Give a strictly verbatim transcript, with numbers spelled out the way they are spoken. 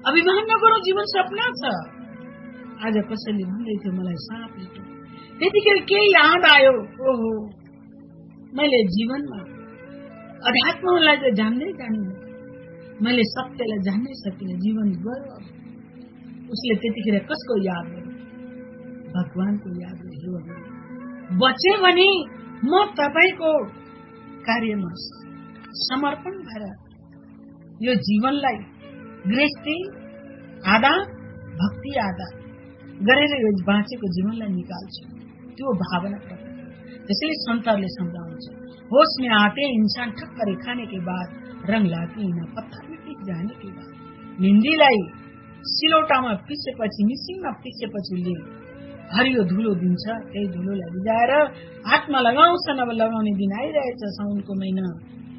अभिमान नगरौ, जीवन सपना छ। आज कसैले भन्दै थियो मलाई साँप लिटो, त्यतिखेर के याद आयो, ओहो मैले जीवनमा अध्यात्मलाई त जान्दै जानिनँ, मैले सत्यलाई जान्नै सकिनँ, जीवन गयो। उसले त्यतिखेर कसको याद गर्यो? भगवानको याद गर्यो। बचे भने म तपाईको कार्यमा समर्पण भएर यो जीवनलाई गृहस्थी आधा भक्ति आधा गरेर यो बाँचेको जीवनलाई निकाल्छु, त्यो भावना प्रकट। त्यसैले सन्तहरूले सम्झाउँछ, होश में आते इंसान ठक्कर खाने के बाद रंग लाती न पत्थर में टिक जाने के बाद। निन्दीलाई सिलौटामा पिसेपछि, मिसिनमा पिसेपछि उसले हरियो धुलो दिन्छ, त्यही धुलोलाई भिजाएर हातमा लगाउँछ, नभए लगाउने दिन आइरहेछ साउनको महिना।